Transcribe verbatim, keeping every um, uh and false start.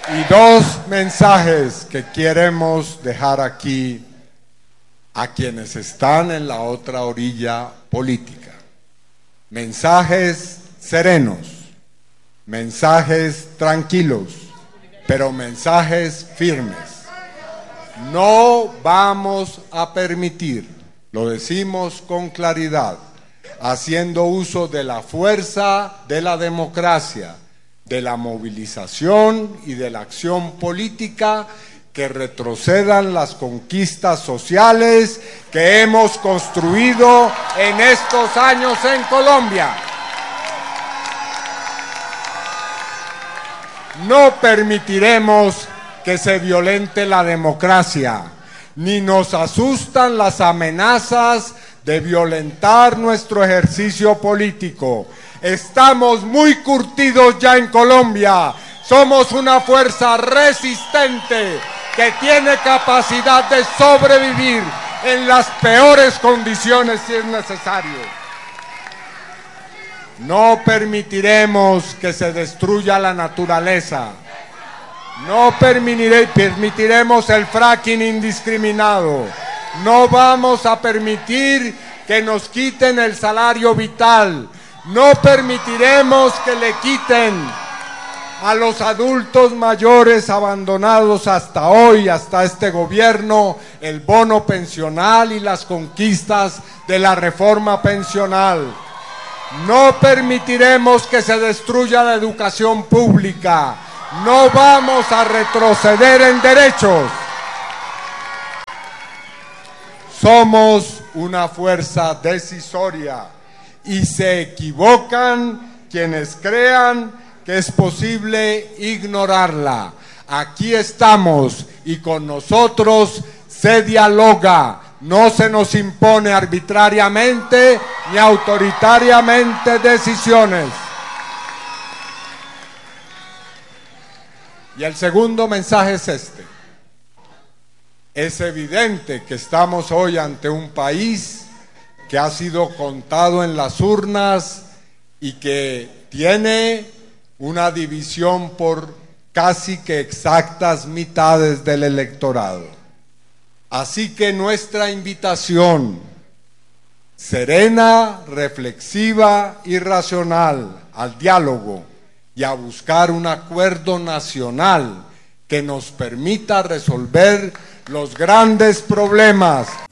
Y dos mensajes que queremos dejar aquí a quienes están en la otra orilla política. Mensajes serenos, mensajes tranquilos, pero mensajes firmes. No vamos a permitir, lo decimos con claridad, haciendo uso de la fuerza de la democracia, de la movilización y de la acción política, que retrocedan las conquistas sociales que hemos construido en estos años en Colombia. No permitiremos que se violente la democracia, ni nos asustan las amenazas de violentar nuestro ejercicio político. Estamos muy curtidos ya en Colombia. Somos una fuerza resistente que tiene capacidad de sobrevivir en las peores condiciones si es necesario. No permitiremos que se destruya la naturaleza. No permitire, permitiremos el fracking indiscriminado. No vamos a permitir que nos quiten el salario vital. No permitiremos que le quiten a los adultos mayores abandonados hasta hoy, hasta este gobierno, el bono pensional y las conquistas de la reforma pensional. No permitiremos que se destruya la educación pública. No vamos a retroceder en derechos. Somos una fuerza decisoria y se equivocan quienes crean que es posible ignorarla. Aquí estamos y con nosotros se dialoga, no se nos impone arbitrariamente ni autoritariamente decisiones. Y el segundo mensaje es este. Es evidente que estamos hoy ante un país que ha sido contado en las urnas y que tiene una división por casi que exactas mitades del electorado. Así que nuestra invitación serena, reflexiva y racional al diálogo y a buscar un acuerdo nacional que nos permita resolver los grandes problemas